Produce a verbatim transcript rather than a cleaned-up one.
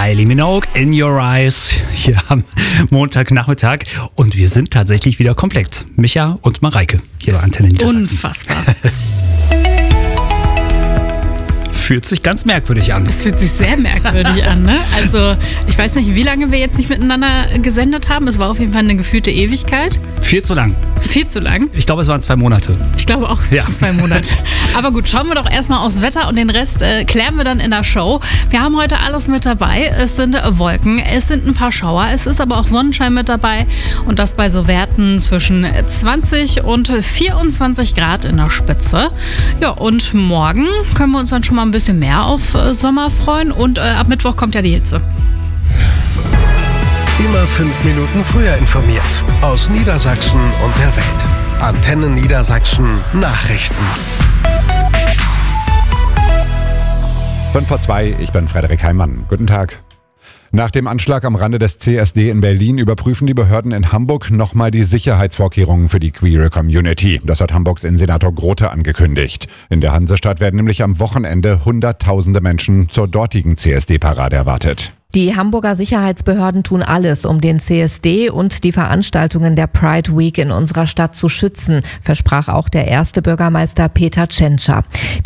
Kylie Minogue, In Your Eyes, hier am Montagnachmittag. Und wir sind tatsächlich wieder komplett. Micha und Mareike, hier bei Antenne Niedersachsen. Unfassbar. Fühlt sich ganz merkwürdig an. Es fühlt sich sehr merkwürdig an, ne? Also, ich weiß nicht, wie lange wir jetzt nicht miteinander gesendet haben. Es war auf jeden Fall eine gefühlte Ewigkeit. Viel zu lang. Viel zu lang. Ich glaube, es waren zwei Monate. Ich glaube auch, es Ja. waren zwei Monate. Aber gut, schauen wir doch erstmal aufs Wetter und den Rest äh, klären wir dann in der Show. Wir haben heute alles mit dabei. Es sind Wolken, es sind ein paar Schauer, es ist aber auch Sonnenschein mit dabei. Und das bei so Werten zwischen zwanzig und vierundzwanzig Grad in der Spitze. Ja, und morgen können wir uns dann schon mal ein bisschen mehr auf äh, Sommer freuen. Und äh, ab Mittwoch kommt ja die Hitze. Immer fünf Minuten früher informiert. Aus Niedersachsen und der Welt. Antenne Niedersachsen Nachrichten. fünf vor zwei, ich bin Frederik Heimann. Guten Tag. Nach dem Anschlag am Rande des C S D in Berlin überprüfen die Behörden in Hamburg nochmal die Sicherheitsvorkehrungen für die queere Community. Das hat Hamburgs Innensenator Grote angekündigt. In der Hansestadt werden nämlich am Wochenende Hunderttausende Menschen zur dortigen C S D-Parade erwartet. Die Hamburger Sicherheitsbehörden tun alles, um den C S D und die Veranstaltungen der Pride Week in unserer Stadt zu schützen, versprach auch der erste Bürgermeister Peter Tschentscher.